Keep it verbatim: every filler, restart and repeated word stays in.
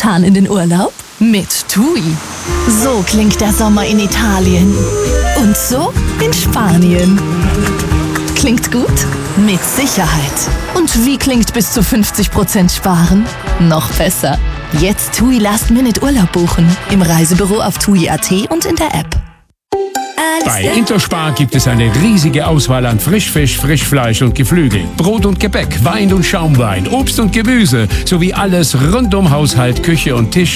spontan in den Urlaub? Mit TUI. So klingt der Sommer in Italien. Und so in Spanien. Klingt gut? Mit Sicherheit. Und wie klingt bis zu fünfzig Prozent sparen? Noch besser. Jetzt TUI Last Minute Urlaub buchen. Im Reisebüro auf tui punkt at und in der App. Bei Interspar gibt es eine riesige Auswahl an Frischfisch, Frischfleisch und Geflügel, Brot und Gebäck, Wein und Schaumwein, Obst und Gemüse sowie alles rund um Haushalt, Küche und Tisch